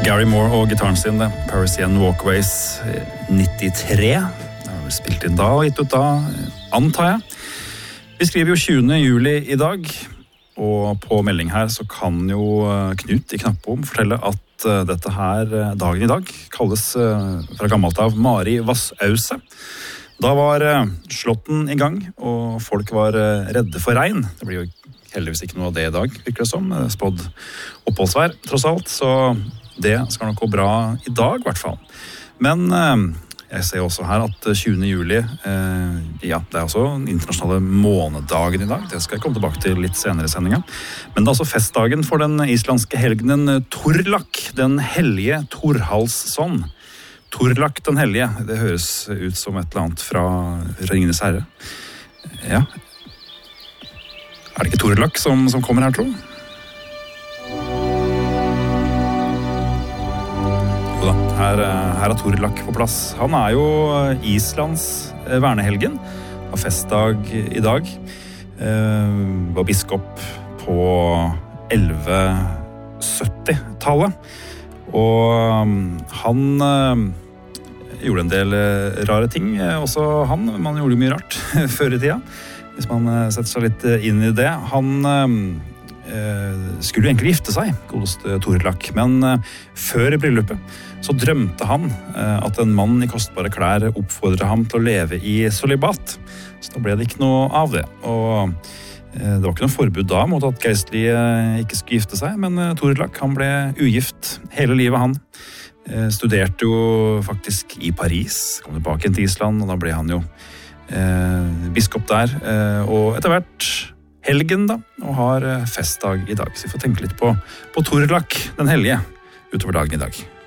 Gary Moore og gitaren sin, det. Parisian Walkways 93. Det har vel spilt inn da og gitt ut da, antar jeg. Vi skriver jo 20. juli i dag, og på melding her så kan jo Knut i Knappom fortelle at dette her, dagen i dag, kalles fra gammelt av Mari Vassause. Da var slåtten i gang, og folk var redde for regn. Det blir jo heldigvis ikke noe av det i dag, virker det som. Spådd oppholdsvær, tross alt, så det skal nok gå bra i dag, i hvert fall. Men jeg ser også her at 20. juli, ja, det er også den internasjonale månedagen i dag. Det skal jeg komme tilbake til litt senere i sendingen. Men det er også festdagen for den islandske helgenen Thorlak, den hellige Thorhalsson. Thorlak den hellige, det høres ut som et eller annet fra Ringenes herre. Ja. Er det ikke Thorlak som kommer her, tro? Her er Thorlak på plass. Han er jo Islands vernehelgen, har festdag i dag. Var biskop på 1170-tallet. Og han gjorde en del rare ting, også han. Man gjorde mye rart før i tida, hvis man setter seg litt inn i det. Han skulle jo egentlig gifte seg, godeste Thorlak, men før bryllupet så drømte han at en mann i kostbare klær oppfordret ham til å leve i solibat. Så da ble det ikke noe av det. Og det var ikke noe forbud da mot at geistlige ikke skulle gifte seg, men Thorlak, han ble ugift hele livet han. Studerte jo faktisk i Paris, kom tilbake til Island, og da ble han jo biskop der. Og etter hvert helgen da, og har festdag i dag. Så vi får tenke litt på Thorlak, den hellige, utover dagen i dag.